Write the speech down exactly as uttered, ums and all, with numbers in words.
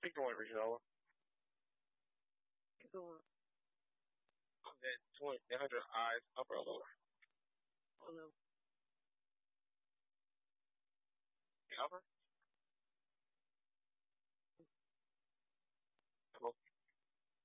Keep going, Regina. Keep going. Then twenty, one hundred eyes, upper or lower? Oh no. The upper?